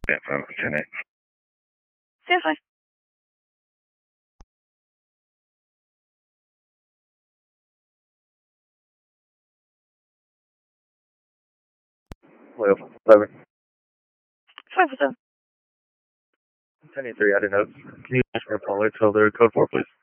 Stand 5, 10 8. Stand 5. Way 11. 5 with them. 10 3 out of notes. Can you ask for Apollo till they're code 4, please?